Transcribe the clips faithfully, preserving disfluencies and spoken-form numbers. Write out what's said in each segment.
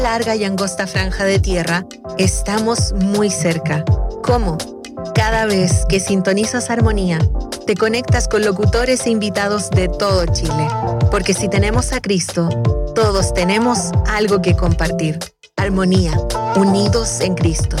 larga y angosta franja de tierra, estamos muy cerca. ¿Cómo? Cada vez que sintonizas Armonía, te conectas con locutores e invitados de todo Chile. Porque si tenemos a Cristo, todos tenemos algo que compartir. Armonía, unidos en Cristo.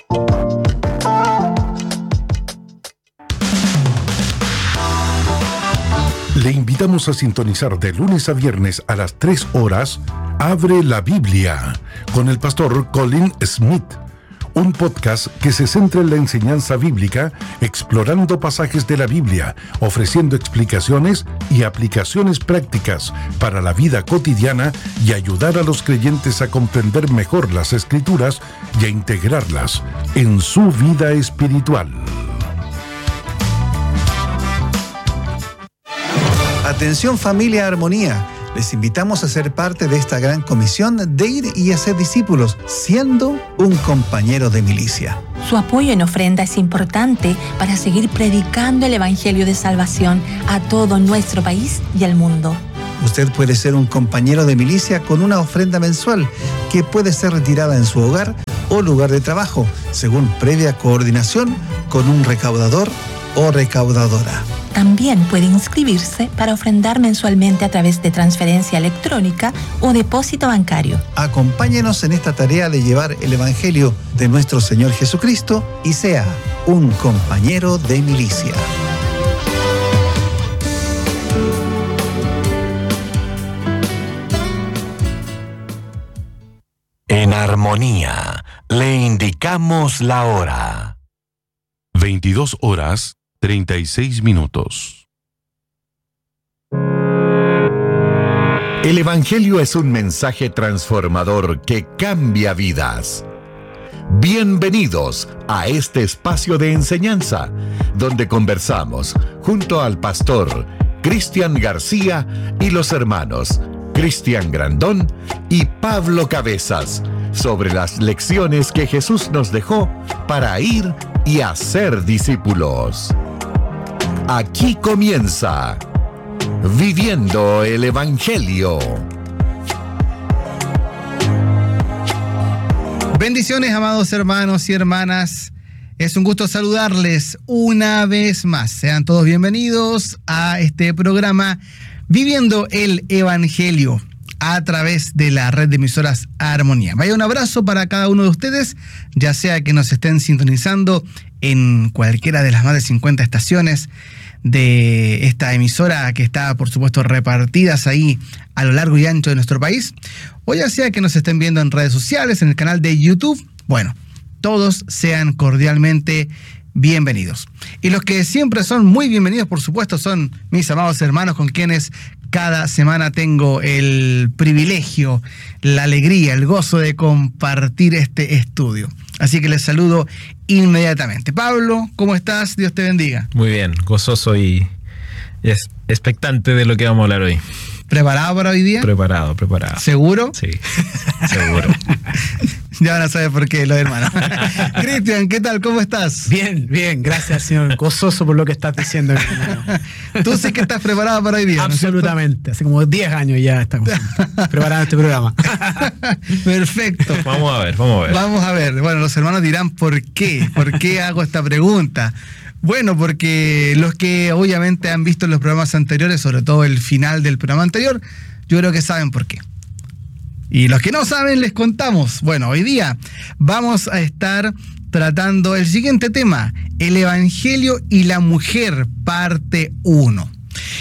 Le invitamos a sintonizar de lunes a viernes a las tres horas Abre la Biblia con el pastor Colin Smith, un podcast que se centra en la enseñanza bíblica, explorando pasajes de la Biblia, ofreciendo explicaciones y aplicaciones prácticas para la vida cotidiana y ayudar a los creyentes a comprender mejor las Escrituras y a integrarlas en su vida espiritual. Atención familia Armonía, les invitamos a ser parte de esta gran comisión de ir y hacer discípulos, siendo un compañero de milicia. Su apoyo en ofrenda es importante para seguir predicando el Evangelio de salvación a todo nuestro país y al mundo. Usted puede ser un compañero de milicia con una ofrenda mensual que puede ser retirada en su hogar o lugar de trabajo, según previa coordinación con un recaudador o recaudadora. También puede inscribirse para ofrendar mensualmente a través de transferencia electrónica o depósito bancario. Acompáñenos en esta tarea de llevar el Evangelio de nuestro Señor Jesucristo y sea un compañero de milicia. En Armonía, le indicamos la hora. veintidós horas, treinta y seis minutos. El Evangelio es un mensaje transformador que cambia vidas. Bienvenidos a este espacio de enseñanza, donde conversamos junto al pastor Cristian García y los hermanos Cristian Grandón y Pablo Cabezas sobre las lecciones que Jesús nos dejó para ir y hacer discípulos. Aquí comienza Viviendo el Evangelio. Bendiciones, amados hermanos y hermanas. Es un gusto saludarles una vez más. Sean todos bienvenidos a este programa Viviendo el Evangelio a través de la red de emisoras Armonía. Vaya un abrazo para cada uno de ustedes, ya sea que nos estén sintonizando en cualquiera de las más de cincuenta estaciones de esta emisora que está, por supuesto, repartidas ahí a lo largo y ancho de nuestro país, o ya sea que nos estén viendo en redes sociales, en el canal de YouTube. Bueno, todos sean cordialmente bienvenidos. Y los que siempre son muy bienvenidos, por supuesto, son mis amados hermanos con quienes cada semana tengo el privilegio, la alegría, el gozo de compartir este estudio. Así que les saludo inmediatamente. Pablo, ¿cómo estás? Dios te bendiga. Muy bien, gozoso y es expectante de lo que vamos a hablar hoy. ¿Preparado para hoy día? Preparado, preparado. ¿Seguro? Sí, seguro. Ya van a saber por qué, los hermanos. Cristian, ¿qué tal? ¿Cómo estás? Bien, bien, gracias, señor. Gozoso por lo que estás diciendo, hermano. Tú sí que estás preparado para hoy día, ¿no? Absolutamente. Hace como diez años ya estamos preparando este programa. Perfecto. Vamos a ver, vamos a ver. Vamos a ver. Bueno, los hermanos dirán ¿por qué? ¿Por qué hago esta pregunta? Bueno, porque los que obviamente han visto los programas anteriores, sobre todo el final del programa anterior, yo creo que saben por qué. Y los que no saben, les contamos. Bueno, hoy día vamos a estar tratando el siguiente tema: el Evangelio y la mujer, parte uno.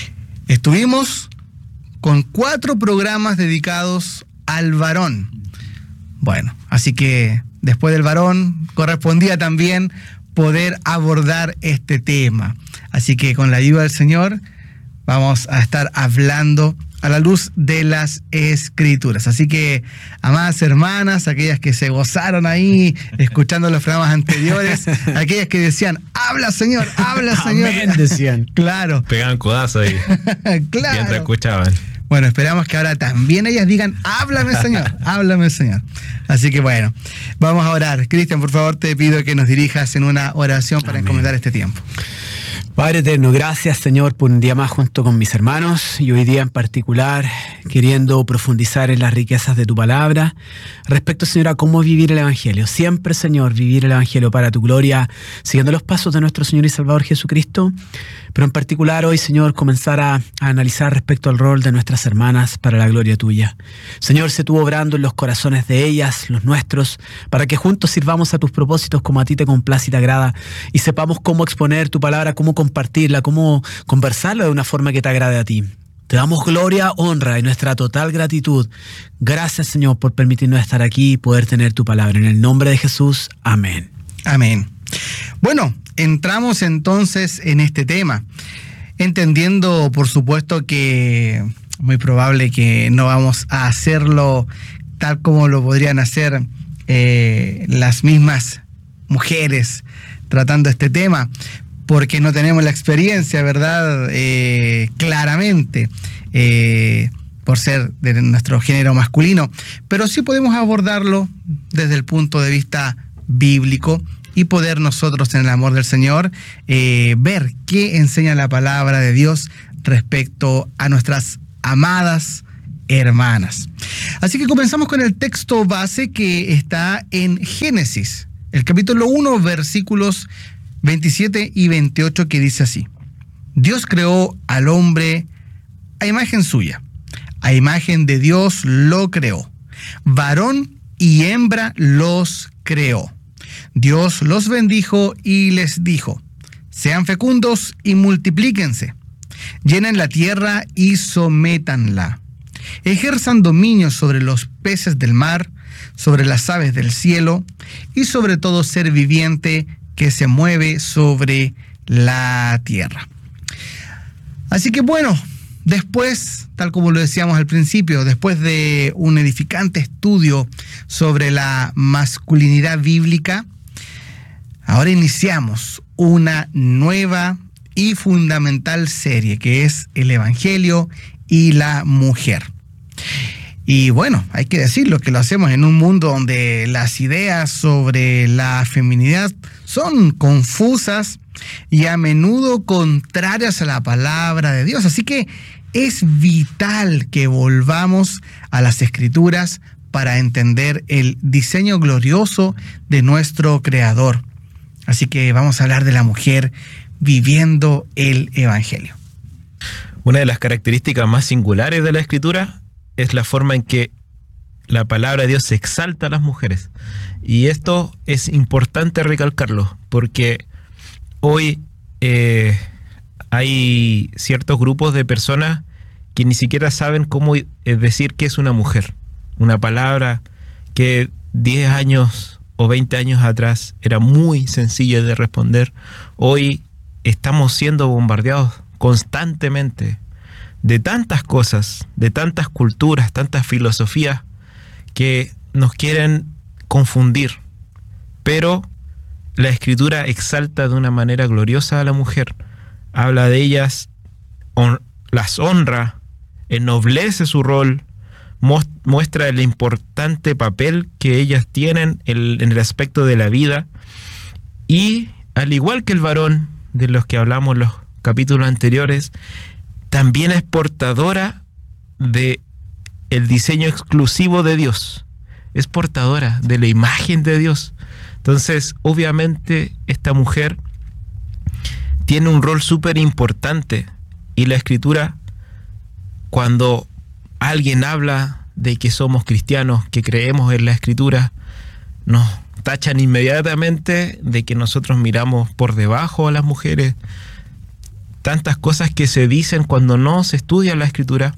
Estuvimos con cuatro programas dedicados al varón. Bueno, así que después del varón correspondía también poder abordar este tema. Así que con la ayuda del Señor vamos a estar hablando a la luz de las Escrituras. Así que, amadas hermanas, aquellas que se gozaron ahí escuchando los programas anteriores, aquellas que decían, habla Señor, habla Señor. Amén, decían. Claro. Pegaban codazos ahí. Claro. Mientras escuchaban. Bueno, esperamos que ahora también ellas digan, háblame Señor, háblame Señor. Así que bueno, vamos a orar. Cristian, por favor, te pido que nos dirijas en una oración para Amén. encomendar este tiempo. Padre eterno, gracias Señor por un día más junto con mis hermanos y hoy día en particular queriendo profundizar en las riquezas de tu palabra respecto, Señor, a cómo vivir el Evangelio. Siempre, Señor, vivir el Evangelio para tu gloria, siguiendo los pasos de nuestro Señor y Salvador Jesucristo. Pero en particular hoy, Señor, comenzar a, a analizar respecto al rol de nuestras hermanas para la gloria tuya. Señor, sé tú obrando en los corazones de ellas, los nuestros, para que juntos sirvamos a tus propósitos como a ti te complace y te agrada y sepamos cómo exponer tu palabra, cómo compartirla, cómo conversarla de una forma que te agrade a ti. Te damos gloria, honra y nuestra total gratitud. Gracias, Señor, por permitirnos estar aquí y poder tener tu palabra. En el nombre de Jesús, amén. Amén. Bueno, entramos entonces en este tema, entendiendo, por supuesto, que muy probable que no vamos a hacerlo tal como lo podrían hacer eh, las mismas mujeres tratando este tema, porque no tenemos la experiencia, ¿verdad? Eh, claramente, eh, por ser de nuestro género masculino, pero sí podemos abordarlo desde el punto de vista bíblico y poder nosotros, en el amor del Señor, eh, ver qué enseña la palabra de Dios respecto a nuestras amadas hermanas. Así que comenzamos con el texto base que está en Génesis, el capítulo uno, versículos veintisiete y veintiocho, que dice así: Dios creó al hombre a imagen suya, a imagen de Dios lo creó, varón y hembra los creó. Dios los bendijo y les dijo: sean fecundos y multiplíquense, llenen la tierra y sométanla, ejerzan dominio sobre los peces del mar, sobre las aves del cielo y sobre todo ser viviente que se mueve sobre la tierra. Así que bueno, después, tal como lo decíamos al principio, después de un edificante estudio sobre la masculinidad bíblica, ahora iniciamos una nueva y fundamental serie que es el Evangelio y la mujer. Y bueno, hay que decirlo que lo hacemos en un mundo donde las ideas sobre la feminidad son confusas y a menudo contrarias a la palabra de Dios. Así que es vital que volvamos a las Escrituras para entender el diseño glorioso de nuestro Creador. Así que vamos a hablar de la mujer viviendo el Evangelio. Una de las características más singulares de la Escritura es la forma en que la palabra de Dios exalta a las mujeres. Y esto es importante recalcarlo, porque hoy eh, hay ciertos grupos de personas que ni siquiera saben cómo decir qué es una mujer. Una palabra que diez años o veinte años atrás era muy sencilla de responder. Hoy estamos siendo bombardeados constantemente de tantas cosas, de tantas culturas, tantas filosofías que nos quieren confundir. Pero la Escritura exalta de una manera gloriosa a la mujer. Habla de ellas, on, las honra, ennoblece su rol, muestra el importante papel que ellas tienen el, en el aspecto de la vida. Y al igual que el varón, de los que hablamos en los capítulos anteriores, también es portadora de el diseño exclusivo de Dios. Es portadora de la imagen de Dios. Entonces, obviamente, esta mujer tiene un rol súper importante. Y la Escritura, cuando alguien habla de que somos cristianos, que creemos en la Escritura, nos tachan inmediatamente de que nosotros miramos por debajo a las mujeres. Tantas cosas que se dicen cuando no se estudia la Escritura.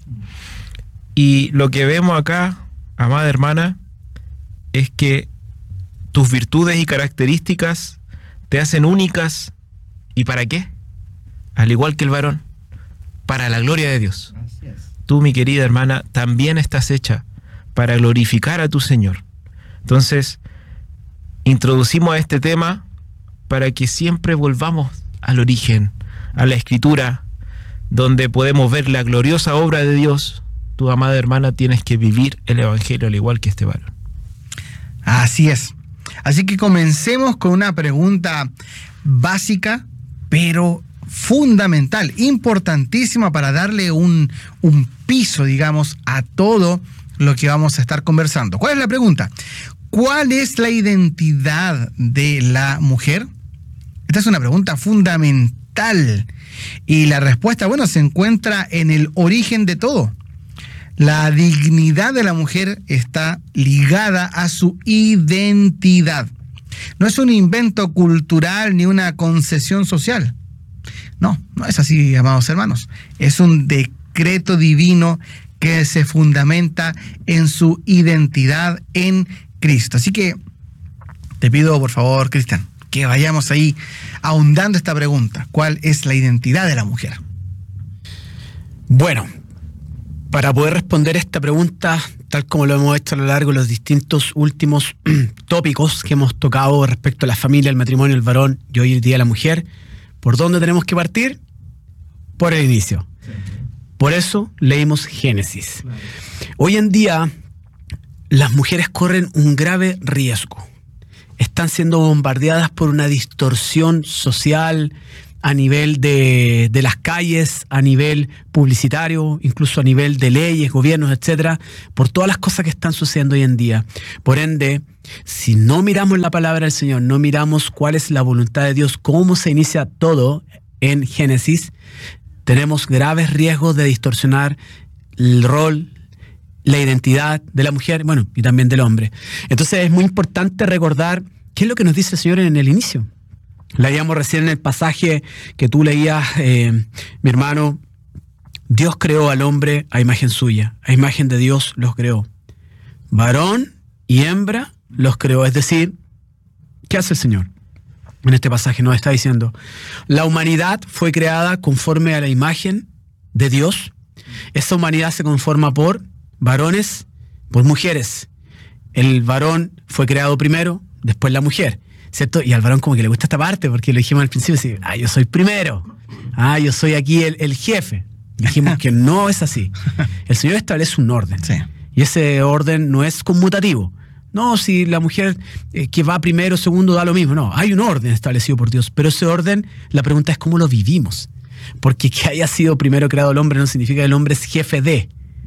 Y lo que vemos acá, amada hermana, es que tus virtudes y características te hacen únicas. ¿Y para qué? Al igual que el varón, para la gloria de Dios. Tú, mi querida hermana, también estás hecha para glorificar a tu Señor. Entonces, introducimos este tema para que siempre volvamos al origen, a la Escritura, donde podemos ver la gloriosa obra de Dios. Tu amada hermana, tienes que vivir el Evangelio al igual que este varón. Así es. Así que comencemos con una pregunta básica, pero fundamental, importantísima para darle un, un piso, digamos, a todo lo que vamos a estar conversando. ¿Cuál es la pregunta? ¿Cuál es la identidad de la mujer? Esta es una pregunta fundamental. Y la respuesta, bueno, se encuentra en el origen de todo. La dignidad de la mujer está ligada a su identidad. No es un invento cultural ni una concesión social. No, no es así, amados hermanos. Es un decreto divino que se fundamenta en su identidad en Cristo. Así que te pido, por favor, Cristian, que vayamos ahí ahondando esta pregunta. ¿Cuál es la identidad de la mujer? Bueno, para poder responder esta pregunta, tal como lo hemos hecho a lo largo de los distintos últimos tópicos que hemos tocado respecto a la familia, el matrimonio, el varón y hoy en día la mujer, ¿por dónde tenemos que partir? Por el inicio. Por eso leímos Génesis. Hoy en día, las mujeres corren un grave riesgo. Están siendo bombardeadas por una distorsión social a nivel de, de las calles, a nivel publicitario, incluso a nivel de leyes, gobiernos, etcétera, por todas las cosas que están sucediendo hoy en día. Por ende, si no miramos la palabra del Señor, no miramos cuál es la voluntad de Dios, cómo se inicia todo en Génesis, tenemos graves riesgos de distorsionar el rol, la identidad de la mujer, bueno, y también del hombre. Entonces es muy importante recordar qué es lo que nos dice el Señor en el inicio. Leíamos recién en el pasaje que tú leías, eh, mi hermano, Dios creó al hombre a imagen suya, a imagen de Dios los creó. Varón y hembra los creó, es decir, ¿qué hace el Señor? En este pasaje nos está diciendo, la humanidad fue creada conforme a la imagen de Dios. Esa humanidad se conforma por varones, por mujeres. El varón fue creado primero, después la mujer, ¿cierto? Y al varón como que le gusta esta parte, porque lo dijimos al principio, así, ah, yo soy primero, ah, yo soy aquí el, el jefe. Dijimos que no es así. El Señor establece un orden. Sí. Y ese orden no es conmutativo. No, si la mujer eh, que va primero, segundo, da lo mismo. No, hay un orden establecido por Dios. Pero ese orden, la pregunta es cómo lo vivimos. Porque que haya sido primero creado el hombre no significa que el hombre es jefe de.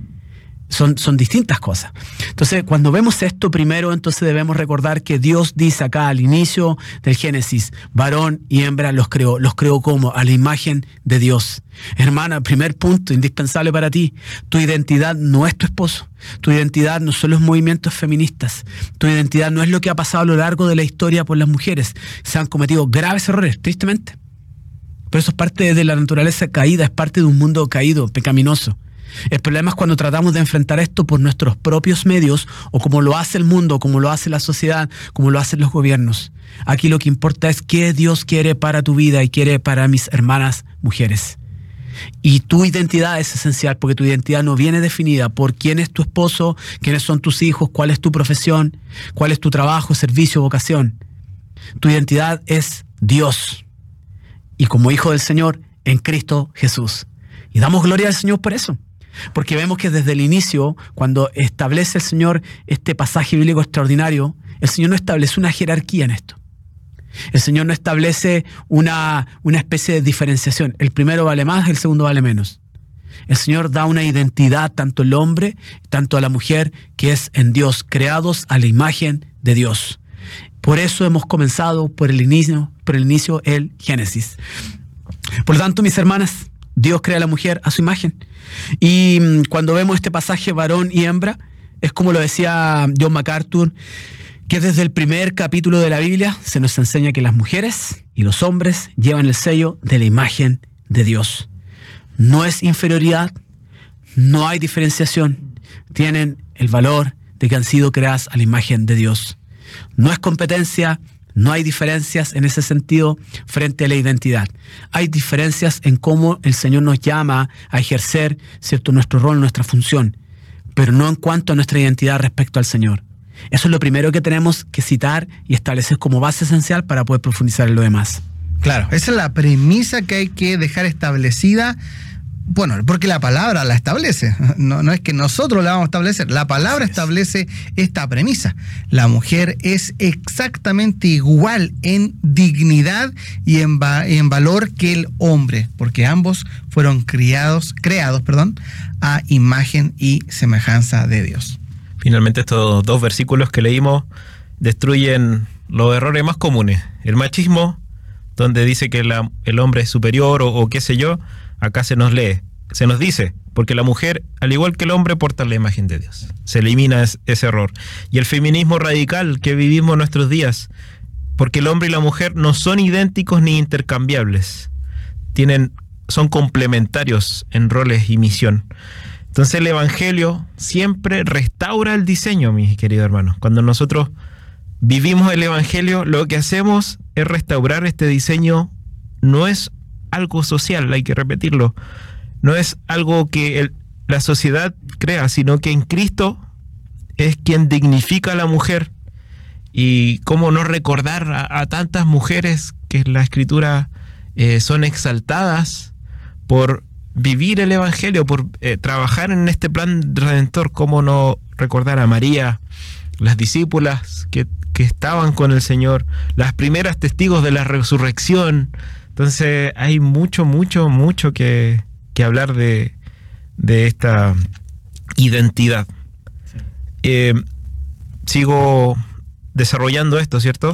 Son, son distintas cosas. Entonces, cuando vemos esto primero, entonces debemos recordar que Dios dice acá al inicio del Génesis, varón y hembra los creó. ¿Los creó como? A la imagen de Dios. Hermana, primer punto indispensable para ti, tu identidad no es tu esposo. Tu identidad no son los movimientos feministas. Tu identidad no es lo que ha pasado a lo largo de la historia por las mujeres. Se han cometido graves errores, tristemente. Pero eso es parte de la naturaleza caída, es parte de un mundo caído, pecaminoso. El problema es cuando tratamos de enfrentar esto por nuestros propios medios o como lo hace el mundo, como lo hace la sociedad, como lo hacen los gobiernos. Aquí lo que importa es qué Dios quiere para tu vida y quiere para mis hermanas mujeres. Y tu identidad es esencial porque tu identidad no viene definida por quién es tu esposo, quiénes son tus hijos, cuál es tu profesión, cuál es tu trabajo, servicio, vocación. Tu identidad es Dios y como hijo del Señor en Cristo Jesús. Y damos gloria al Señor por eso. Porque vemos que desde el inicio, cuando establece el Señor este pasaje bíblico extraordinario, el Señor no establece una jerarquía en esto. El Señor no establece una, una especie de diferenciación. El primero vale más, el segundo vale menos. El Señor da una identidad tanto al hombre, tanto a la mujer, que es en Dios, creados a la imagen de Dios. Por eso hemos comenzado por el inicio, por el inicio el Génesis. Por lo tanto, mis hermanas, Dios crea a la mujer a su imagen. Y cuando vemos este pasaje varón y hembra, es como lo decía John MacArthur, que desde el primer capítulo de la Biblia se nos enseña que las mujeres y los hombres llevan el sello de la imagen de Dios. No es inferioridad, no hay diferenciación, tienen el valor de que han sido creadas a la imagen de Dios. No es competencia, no hay diferencias en ese sentido frente a la identidad. Hay diferencias en cómo el Señor nos llama a ejercer, ¿cierto?, nuestro rol, nuestra función, pero no en cuanto a nuestra identidad respecto al Señor. Eso es lo primero que tenemos que citar y establecer como base esencial para poder profundizar en lo demás. Claro, esa es la premisa que hay que dejar establecida Bueno, porque la palabra la establece, no, no es que nosotros la vamos a establecer, la palabra establece esta premisa. La mujer es exactamente igual en dignidad y en, va, en valor que el hombre, porque ambos fueron criados, creados perdón, a imagen y semejanza de Dios. Finalmente, estos dos versículos que leímos destruyen los errores más comunes. El machismo, donde dice que la, el hombre es superior o, o qué sé yo. Acá se nos lee, se nos dice, porque la mujer, al igual que el hombre, porta la imagen de Dios. Se elimina es, ese error. Y el feminismo radical que vivimos en nuestros días, porque el hombre y la mujer no son idénticos ni intercambiables. Tienen, son complementarios en roles y misión. Entonces el Evangelio siempre restaura el diseño, mis queridos hermanos. Cuando nosotros vivimos el Evangelio, lo que hacemos es restaurar este diseño. No es algo social, hay que repetirlo. No es algo que el, la sociedad crea, sino que en Cristo es quien dignifica a la mujer. Y cómo no recordar a, a tantas mujeres que en la Escritura eh, son exaltadas por vivir el Evangelio, por eh, trabajar en este plan redentor. Cómo no recordar a María, las discípulas que, que estaban con el Señor, las primeras testigos de la resurrección. Entonces hay mucho, mucho, mucho que, que hablar de, de esta identidad. Eh, sigo desarrollando esto, ¿cierto?